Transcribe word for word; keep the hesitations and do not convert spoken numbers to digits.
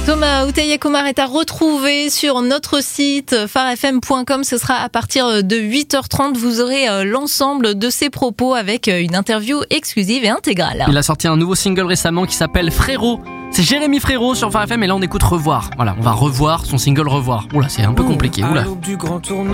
Thomas Outaïa-Comar est à retrouver sur notre site phare f m point com. Ce sera à partir de huit heures trente. Vous aurez l'ensemble de ses propos avec une interview exclusive et intégrale. Il a sorti un nouveau single récemment qui s'appelle Frérot. C'est Jérémy Frérot sur phare F M et là on écoute Revoir. Voilà, on va revoir son single Revoir. Oula, c'est un peu compliqué. Oula.